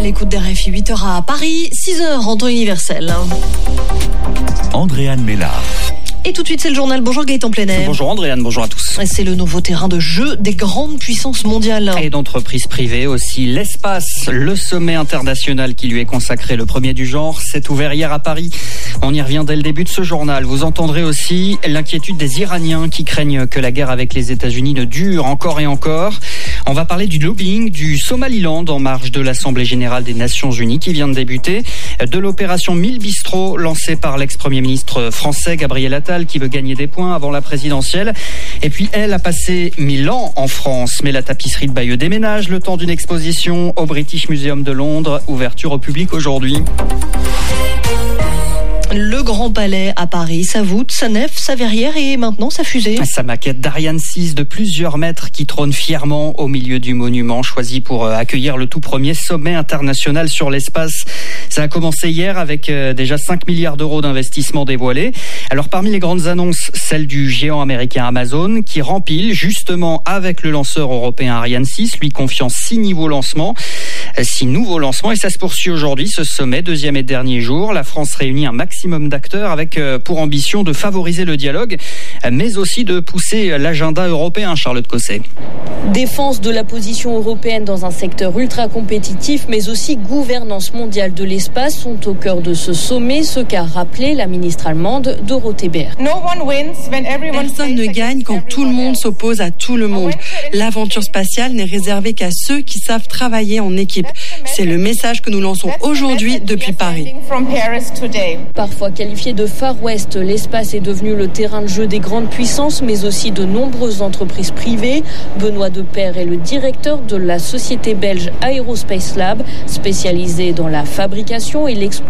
À l'écoute d'RFI, 8h à Paris, 6h en temps universel. Andréane Mélard. Et tout de suite, c'est le journal. Bonjour Gaëtan Plenay. Bonjour Andréane, bonjour à tous. C'est le nouveau terrain de jeu des grandes puissances mondiales. Et d'entreprises privées aussi. L'espace, le sommet international qui lui est consacré, le premier du genre, s'est ouvert hier à Paris. On y revient dès le début de ce journal. Vous entendrez aussi l'inquiétude des Iraniens qui craignent que la guerre avec les États-Unis ne dure encore et encore. On va parler du lobbying du Somaliland en marge de l'Assemblée Générale des Nations Unies qui vient de débuter, de l'opération 1000 bistrots lancée par l'ex-premier ministre français Gabriel Attal qui veut gagner des points avant la présidentielle. Et puis elle a passé 1000 ans en France, mais la tapisserie de Bayeux déménage le temps d'une exposition au British Museum de Londres, ouverture au public aujourd'hui. Le Grand Palais à Paris, sa voûte, sa nef, sa verrière et maintenant sa fusée. Sa maquette d'Ariane 6 de plusieurs mètres qui trône fièrement au milieu du monument choisi pour accueillir le tout premier sommet international sur l'espace. Ça a commencé hier avec déjà 5 milliards d'euros d'investissement dévoilés. Alors parmi les grandes annonces, celle du géant américain Amazon qui rempile justement avec le lanceur européen Ariane 6, lui confiant 6 nouveaux lancements. Et ça se poursuit aujourd'hui, ce sommet, deuxième et dernier jour. La France réunit un maximum d'acteurs avec pour ambition de favoriser le dialogue, mais aussi de pousser l'agenda européen, Charlotte Cosset. Défense de la position européenne dans un secteur ultra compétitif, mais aussi gouvernance mondiale de l'espace sont au cœur de ce sommet, ce qu'a rappelé la ministre allemande Dorothee Bär. Personne ne gagne quand tout le monde s'oppose à tout le monde. L'aventure spatiale n'est réservée qu'à ceux qui savent travailler en équipe. C'est le message que nous lançons aujourd'hui depuis Paris. Parfois qualifié de Far West, l'espace est devenu le terrain de jeu des grandes puissances, mais aussi de nombreuses entreprises privées. Benoît Depaire est le directeur de la société belge Aerospace Lab, spécialisée dans la fabrication et l'exploitation